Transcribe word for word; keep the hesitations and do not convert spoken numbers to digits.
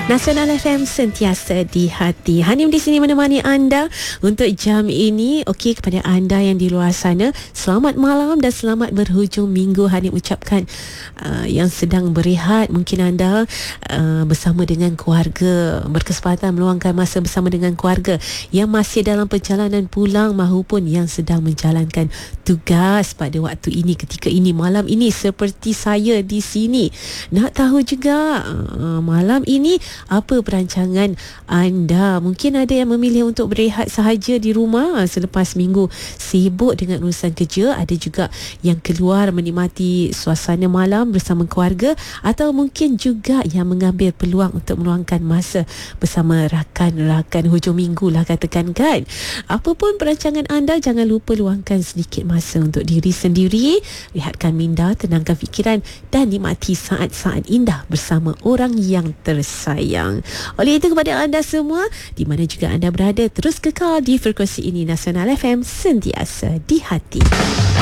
Nasional F M sentiasa di hati. Hanim di sini menemani anda untuk jam ini. Okey, kepada anda yang di luar sana, selamat malam dan selamat berhujung minggu. Hanim ucapkan uh, yang sedang berehat, mungkin anda uh, bersama dengan keluarga, berkesempatan meluangkan masa bersama dengan keluarga yang masih dalam perjalanan pulang maupun yang sedang menjalankan tugas pada waktu ini, ketika ini, malam ini, seperti saya di sini. Nak tahu juga uh, malam ini apa perancangan anda? Mungkin ada yang memilih untuk berehat sahaja di rumah selepas minggu sibuk dengan urusan kerja. Ada juga yang keluar menikmati suasana malam bersama keluarga, atau mungkin juga yang mengambil peluang untuk meluangkan masa bersama rakan-rakan hujung minggu lah, katakan kan. Apapun perancangan anda, jangan lupa luangkan sedikit masa untuk diri sendiri, rehatkan minda, tenangkan fikiran dan nikmati saat-saat indah bersama orang yang tersayang. Oleh itu, kepada anda semua di mana juga anda berada, terus kekal di frekuensi ini, Nasional F M, sentiasa di hati.